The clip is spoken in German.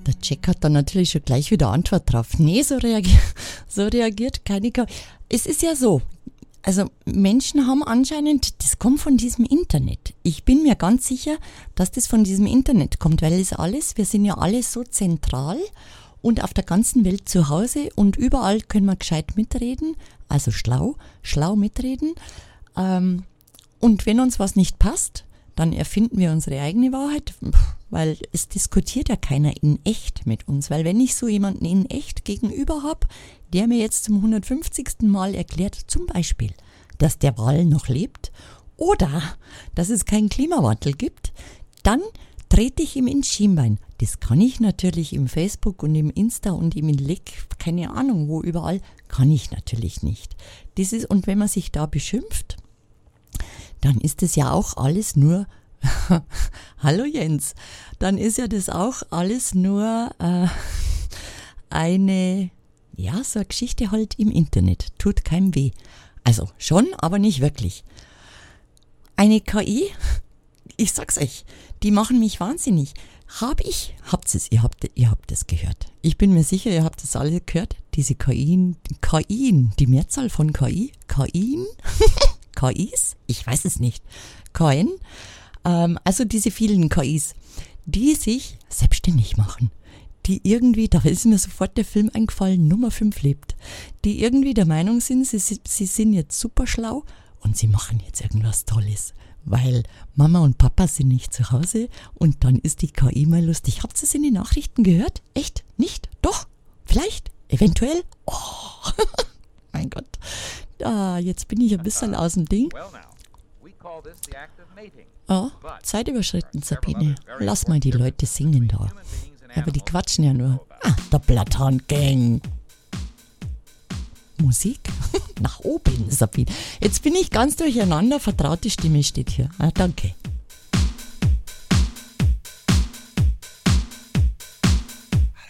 Der Jack hat dann natürlich schon gleich wieder Antwort drauf. Nee, so reagiert keine KI. Es ist ja so, also Menschen haben anscheinend, das kommt von diesem Internet. Ich bin mir ganz sicher, dass das von diesem Internet kommt, weil es alles, wir sind ja alle so zentral und auf der ganzen Welt zu Hause und überall können wir gescheit mitreden, also schlau mitreden. Und wenn uns was nicht passt, dann erfinden wir unsere eigene Wahrheit, weil es diskutiert ja keiner in echt mit uns. Weil wenn ich so jemanden in echt gegenüber habe, der mir jetzt zum 150. Mal erklärt, zum Beispiel, dass der Wal noch lebt oder dass es keinen Klimawandel gibt, dann trete ich ihm ins Schienbein. Das kann ich natürlich im Facebook und im Insta und im Lick, keine Ahnung wo, überall, kann ich natürlich nicht. Und wenn man sich da beschimpft, dann ist es ja auch alles nur, hallo Jens, dann ist ja das auch alles nur so eine Geschichte halt im Internet, tut keinem weh. Also schon, aber nicht wirklich. Eine KI, ich sag's euch, die machen mich wahnsinnig. Ihr habt es gehört. Ich bin mir sicher, ihr habt es alle gehört, diese KIen, die Mehrzahl von KIs, ich weiß es nicht, also diese vielen KIs, die sich selbstständig machen, die irgendwie, da ist mir sofort der Film eingefallen, Nummer 5 lebt, die irgendwie der Meinung sind, sie sind jetzt super schlau und sie machen jetzt irgendwas Tolles, weil Mama und Papa sind nicht zu Hause und dann ist die KI mal lustig. Habt ihr es in den Nachrichten gehört? Echt? Nicht? Doch? Vielleicht? Eventuell? Oh, mein Gott. Jetzt bin ich ein bisschen aus dem Ding. Oh, Zeit überschritten, Sabine. Lass mal die Leute singen da. Aber die quatschen ja nur. Der Plattan-Gang. Musik? Nach oben, Sabine. Jetzt bin ich ganz durcheinander. Vertraute Stimme steht hier. Danke.